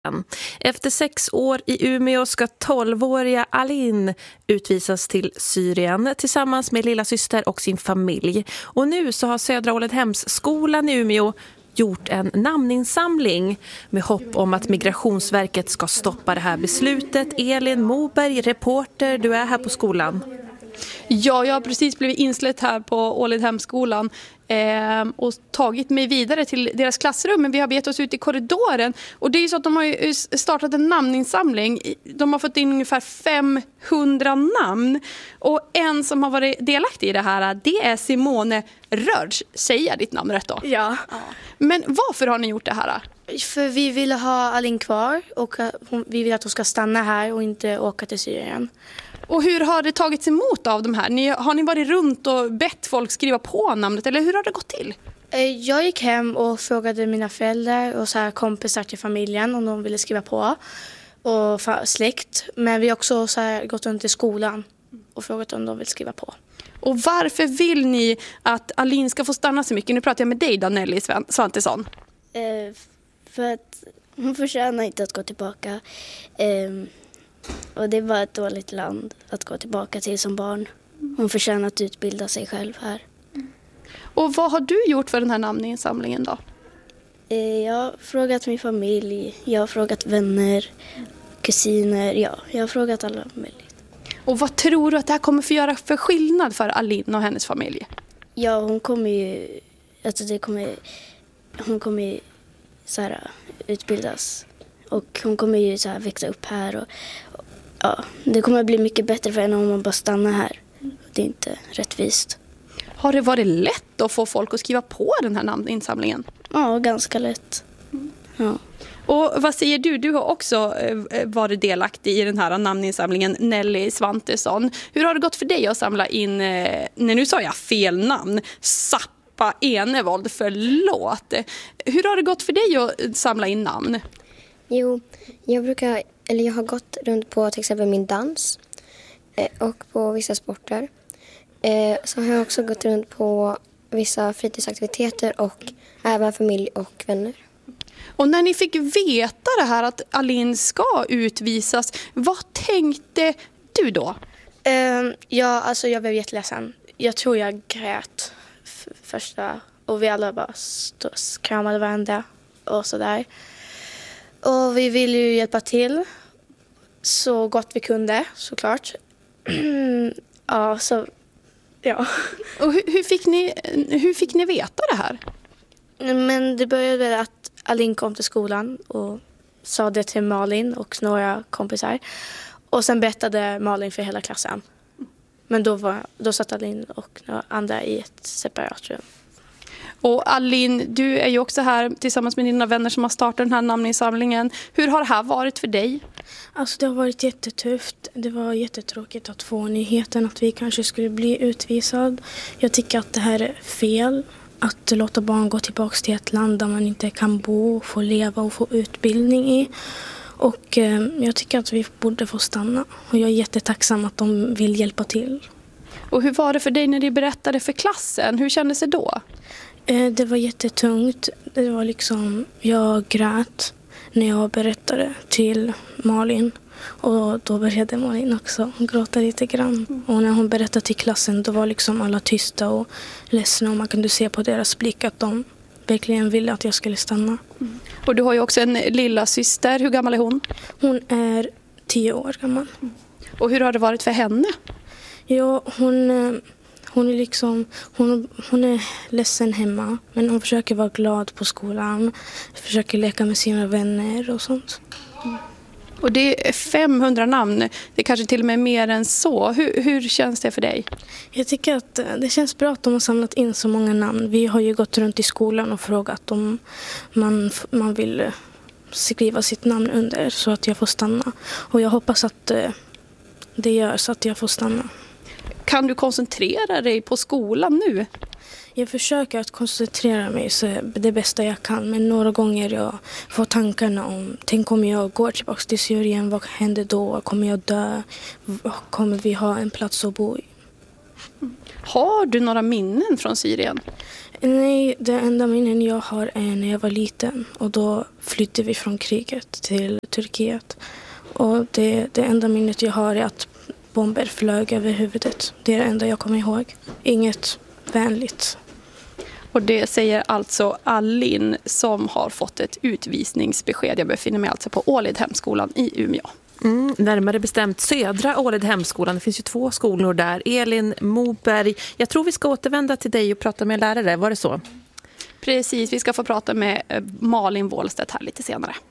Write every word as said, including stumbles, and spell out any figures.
Efter sex år i Umeå ska tolvåriga Alin utvisas till Syrien tillsammans med lilla syster och sin familj. Och nu så har Södra Ålidhemsskolan i Umeå gjort en namninsamling med hopp om att Migrationsverket ska stoppa det här beslutet. Elin Moberg, reporter, du är här på skolan. Ja, jag har precis blivit insläppt här på Ålidhemsskolan eh, och tagit mig vidare till deras klassrum. Men vi har begett oss ut i korridoren. Och det är ju så att de har ju startat en namninsamling. De har fått in ungefär femhundra namn. Och en som har varit delaktig i det här, det är Simone Rörds. Säger jag ditt namn rätt då? Ja. Men varför har ni gjort det här? För vi ville ha Alin kvar och vi vill att hon ska stanna här och inte åka till Syrien. Och hur har det tagits emot av de här? Ni, har ni varit runt och bett folk skriva på namnet eller hur har det gått till? Jag gick hem och frågade mina föräldrar och så här kompisar till familjen om de ville skriva på och släkt. Men vi har också så här gått runt i skolan och frågat om de vill skriva på. Och varför vill ni att Alin ska få stanna så mycket? Nu pratar jag med dig, Danelli Svantesson. Eh, för att hon förtjänar inte att gå tillbaka. Eh, Och det var ett dåligt land att gå tillbaka till som barn. Hon förtjänar att utbilda sig själv här. Och vad har du gjort för den här namninsamlingen då? Jag har frågat min familj, jag har frågat vänner, kusiner, ja, jag har frågat alla möjligt. Och vad tror du att det här kommer få göra för skillnad för Alin och hennes familj? Ja, hon kommer ju, alltså det kommer, hon kommer ju så här, utbildas. Och hon kommer ju så här växa upp här och, och ja, det kommer att bli mycket bättre för henne om hon bara stannar här. Det är inte rättvist. Har det varit lätt att få folk att skriva på den här namninsamlingen? Ja, ganska lätt. Ja. Och vad säger du? Du har också varit delaktig i den här namninsamlingen, Nelly Svantesson. Hur har det gått för dig att samla in, nej nu sa jag fel namn, Sappa Enevold, förlåt. Hur har det gått för dig att samla in namn? Jo, jag brukar, eller jag har gått runt på till exempel min dans eh, och på vissa sporter. Eh, så har jag också gått runt på vissa fritidsaktiviteter och även familj och vänner. Och när ni fick veta det här att Alin ska utvisas, vad tänkte du då? Uh, ja, alltså jag blev jätteledsen. Jag tror jag grät f- första och vi alla bara stod, kramade varandra och sådär. Och vi ville ju hjälpa till så gott vi kunde, såklart. ja, så, ja. Och hur, hur, fick ni, hur fick ni veta det här? Men det började att Alin kom till skolan och sa det till Malin och några kompisar. Och sen berättade Malin för hela klassen. Men då, var, då satt Alin och några andra i ett separat rum. Och Alin, du är ju också här tillsammans med dina vänner som har startat den här namninsamlingen. Hur har det här varit för dig? Alltså det har varit jättetufft. Det var jättetråkigt att få nyheten att vi kanske skulle bli utvisad. Jag tycker att det här är fel. Att låta barn gå tillbaka till ett land där man inte kan bo, få leva och få utbildning i. Och eh, jag tycker att vi borde få stanna. Och jag är jättetacksam att de vill hjälpa till. Och hur var det för dig när du berättade för klassen? Hur kändes det då? Eh, det var jättetungt. Det var liksom, jag grät när jag berättade till Malin. Och då började Malin också gråta lite grann. Och när hon berättade till klassen då var liksom alla tysta och ledsna. Och man kunde se på deras blick att de verkligen ville att jag skulle stanna. Mm. Och du har ju också en lilla syster. Hur gammal är hon? Hon är tio år gammal. Mm. Och hur har det varit för henne? Ja, hon, hon är liksom hon, hon är ledsen hemma. Men hon försöker vara glad på skolan. Försöker leka med sina vänner och sånt. Mm. Och det är femhundra namn, det är kanske till och med mer än så. Hur, hur känns det för dig? Jag tycker att det känns bra att de har samlat in så många namn. Vi har ju gått runt i skolan och frågat om man, man vill skriva sitt namn under så att jag får stanna. Och jag hoppas att det gör så att jag får stanna. Kan du koncentrera dig på skolan nu? Jag försöker att koncentrera mig så det bästa jag kan. Men några gånger jag får tankarna om, tänk om jag går tillbaka till Syrien, vad händer då? Kommer jag dö? Kommer vi ha en plats att bo i? Har du några minnen från Syrien? Nej, det enda minnen jag har är när jag var liten. Och då flyttade vi från kriget till Turkiet. Och det, det enda minnet jag har är att bomber flög över huvudet. Det är det enda jag kommer ihåg. Inget vänligt. Och det säger alltså Alin som har fått ett utvisningsbesked. Jag befinner mig alltså på Ålidhemskolan i Umeå. Mm, närmare bestämt södra Ålidhemskolan. Det finns ju två skolor där. Elin Moberg, jag tror vi ska återvända till dig och prata med lärare. Var det så? Precis, vi ska få prata med Malin Wåhlstedt här lite senare.